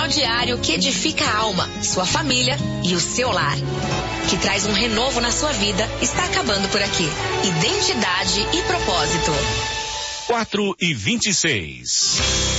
Jornal diário que edifica a alma, sua família e o seu lar. Que traz um renovo na sua vida, está acabando por aqui. Identidade e propósito. 4:26.